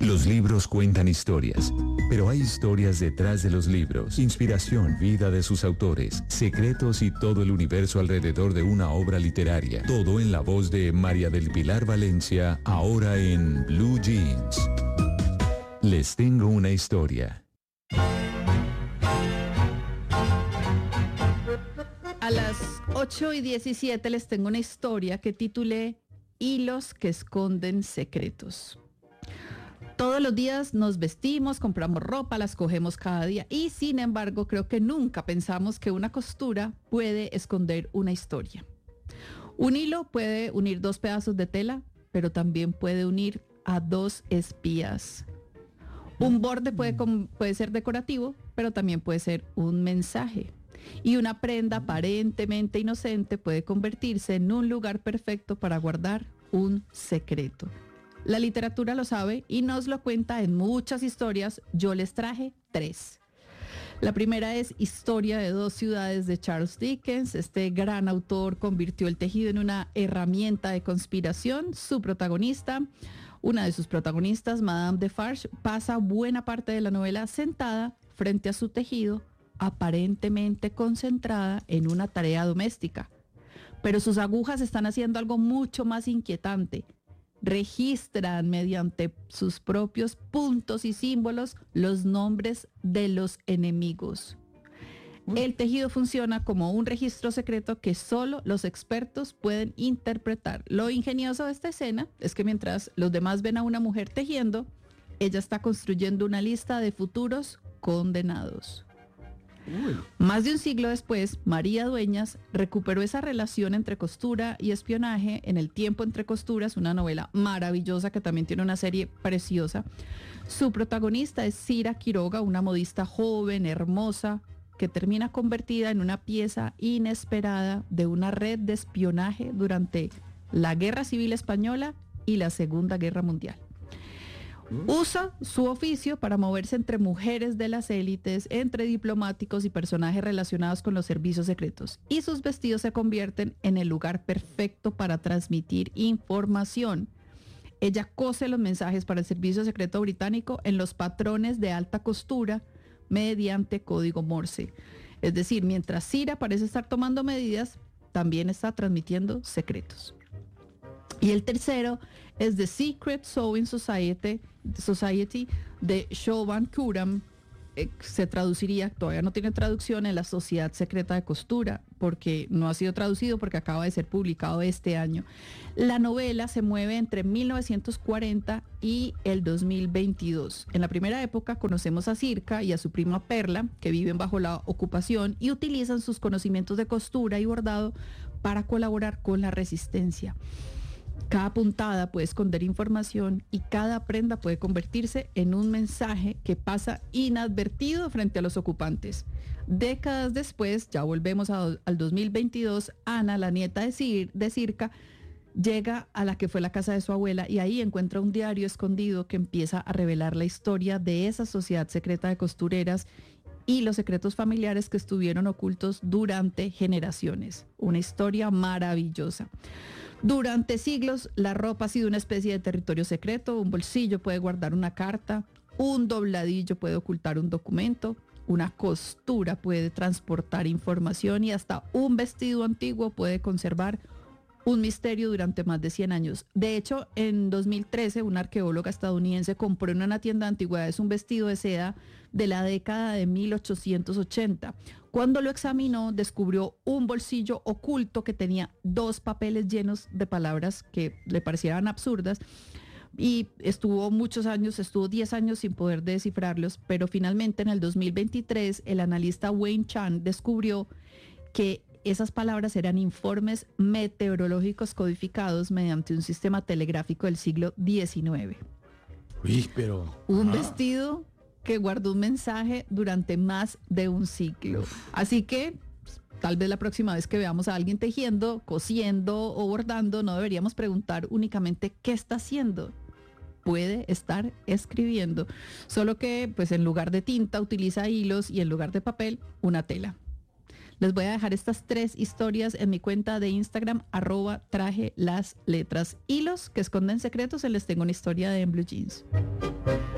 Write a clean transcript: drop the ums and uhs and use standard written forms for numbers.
Los libros cuentan historias, pero hay historias detrás de los libros, inspiración, vida de sus autores, secretos y todo el universo alrededor de una obra literaria. Todo en la voz de María del Pilar Valencia, ahora en Blue Jeans. Les tengo una historia. A las 8:17 les tengo una historia que titulé Hilos que esconden secretos. Todos los días nos vestimos, compramos ropa, la escogemos cada día y sin embargo creo que nunca pensamos que una costura puede esconder una historia. Un hilo puede unir dos pedazos de tela, pero también puede unir a dos espías. Un borde puede ser decorativo, pero también puede ser un mensaje. Y una prenda aparentemente inocente puede convertirse en un lugar perfecto para guardar un secreto. La literatura lo sabe y nos lo cuenta en muchas historias. Yo les traje 3. La primera es Historia de dos ciudades de Charles Dickens. Este gran autor convirtió el tejido en una herramienta de conspiración. Una de sus protagonistas, Madame Defarge, pasa buena parte de la novela sentada frente a su tejido, aparentemente concentrada en una tarea doméstica. Pero sus agujas están haciendo algo mucho más inquietante. Registran mediante sus propios puntos y símbolos los nombres de los enemigos. El tejido funciona como un registro secreto que solo los expertos pueden interpretar. Lo ingenioso de esta escena es que mientras los demás ven a una mujer tejiendo, ella está construyendo una lista de futuros condenados. Más de un siglo después, María Dueñas recuperó esa relación entre costura y espionaje en El tiempo entre costuras, una novela maravillosa que también tiene una serie preciosa. Su protagonista es Cira Quiroga, una modista joven, hermosa, que termina convertida en una pieza inesperada de una red de espionaje durante la Guerra Civil Española y la Segunda Guerra Mundial. Usa su oficio para moverse entre mujeres de las élites, entre diplomáticos y personajes relacionados con los servicios secretos. Y sus vestidos se convierten en el lugar perfecto para transmitir información. Ella cose los mensajes para el servicio secreto británico en los patrones de alta costura mediante código Morse. Es decir, mientras Cira parece estar tomando medidas, también está transmitiendo secretos. Y el tercero es The Secret Sewing Society de Siobhan Curran. Se traduciría, todavía no tiene traducción, en la Sociedad Secreta de Costura, porque no ha sido traducido porque acaba de ser publicado este año. La novela se mueve entre 1940 y el 2022. En la primera época conocemos a Circa y a su prima Perla, que viven bajo la ocupación y utilizan sus conocimientos de costura y bordado para colaborar con la resistencia. Cada puntada puede esconder información y cada prenda puede convertirse en un mensaje que pasa inadvertido frente a los ocupantes. Décadas después, ya volvemos al 2022, Ana, la nieta de Circa, llega a la que fue la casa de su abuela y ahí encuentra un diario escondido que empieza a revelar la historia de esa sociedad secreta de costureras y los secretos familiares que estuvieron ocultos durante generaciones. Una historia maravillosa. Durante siglos, la ropa ha sido una especie de territorio secreto. Un bolsillo puede guardar una carta, un dobladillo puede ocultar un documento, una costura puede transportar información y hasta un vestido antiguo puede conservar un misterio durante más de 100 años. De hecho, en 2013, una arqueóloga estadounidense compró en una tienda de antigüedades un vestido de seda de la década de 1880. Cuando lo examinó, descubrió un bolsillo oculto que tenía 2 papeles llenos de palabras que le parecieran absurdas y estuvo 10 años sin poder descifrarlos, pero finalmente en el 2023 el analista Wayne Chan descubrió que esas palabras eran informes meteorológicos codificados mediante un sistema telegráfico del siglo XIX. Uy, pero... Un vestido que guardó un mensaje durante más de un siglo. Así que tal vez la próxima vez que veamos a alguien tejiendo, cosiendo o bordando, no deberíamos preguntar únicamente qué está haciendo. Puede estar escribiendo, solo que pues en lugar de tinta utiliza hilos y en lugar de papel una tela. Les voy a dejar estas 3 historias en mi cuenta de Instagram, @traje las letras. Hilos que esconden secretos, les tengo una historia de en Blue Jeans.